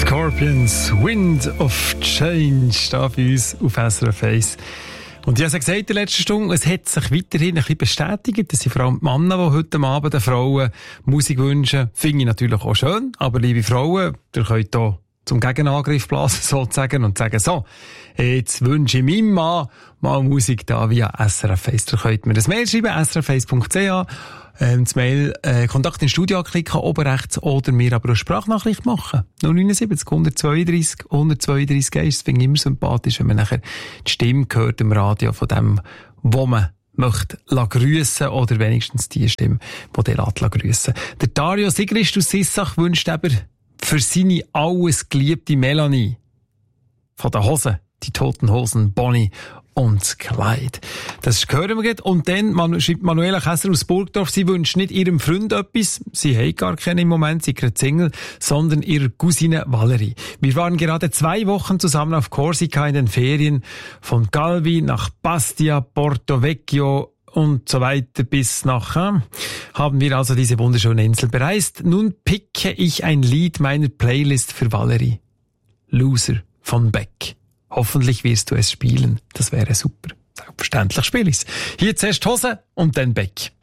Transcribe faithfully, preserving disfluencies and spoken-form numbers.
Scorpions, Wind of Change, da bei uns auf S R F eins. Und ich habe es gesagt in der letzten Stunde, es hat sich weiterhin ein bisschen bestätigt, dass sind vor allem die Männer, die heute Abend den Frauen Musik wünschen. Finde ich natürlich auch schön, aber liebe Frauen, ihr könnt hier zum Gegenangriff blasen, sozusagen, und sagen, so, jetzt wünsche ich meinem Mann mal Musik da via S R F eins. Ihr könnt mir das Mail schreiben, s r f eins punkt c h, ähm, das Mail, äh, Kontakt ins Studio klicken, oben rechts, oder mir aber eine Sprachnachricht machen. null neun sieben null zwei zwei eins zwei zwei eins. Das finde ich immer sympathisch, wenn man nachher die Stimme hört im Radio von dem, wo man möchte grüssen, oder wenigstens die Stimme, die der lässt grüssen. Der Dario Sigrist aus Sissach wünscht aber für seine alles geliebte Melanie von den Hosen, die Toten Hosen, Bonnie und Clyde. Das hören wir jetzt. Und dann Manu- schreibt Manuela Käser aus Burgdorf, sie wünscht nicht ihrem Freund etwas, sie hat gar keinen im Moment, sie ist Single, sondern ihrer Cousine Valerie. Wir waren gerade zwei Wochen zusammen auf Korsika in den Ferien, von Calvi nach Bastia, Porto Vecchio und so weiter bis nach, äh, haben wir also diese wunderschöne Insel bereist. Nun picke ich ein Lied meiner Playlist für Valerie. Loser von Beck. Hoffentlich wirst du es spielen. Das wäre super. Selbstverständlich spiele ich's. Hier zuerst Hose und dann Beck.